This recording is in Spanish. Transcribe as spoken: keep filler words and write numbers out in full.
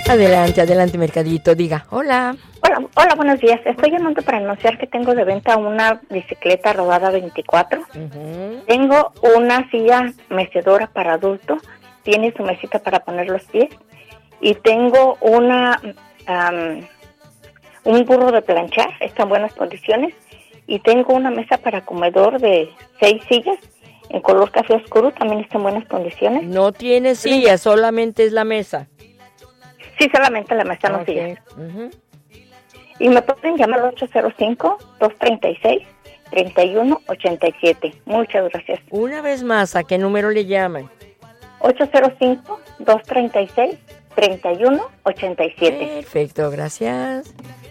Adelante, adelante, Mercadito, diga, hola. Hola, hola, buenos días. Estoy llamando para anunciar que tengo de venta una bicicleta rodada veinticuatro. Uh-huh. Tengo una silla mecedora para adulto, tiene su mesita para poner los pies. Y tengo una um, un burro de planchar, está en buenas condiciones. Y tengo una mesa para comedor de seis sillas, en color café oscuro, también está en buenas condiciones. No tiene silla, solamente es la mesa. Sí, solamente la mesa, no okay. sillas. Uh-huh. Y me pueden llamar al ocho cero cinco, dos tres seis, tres uno ocho siete. Muchas gracias. Una vez más, ¿a qué número le llaman? ocho cero cinco, dos tres seis, tres uno ocho siete. Perfecto, gracias.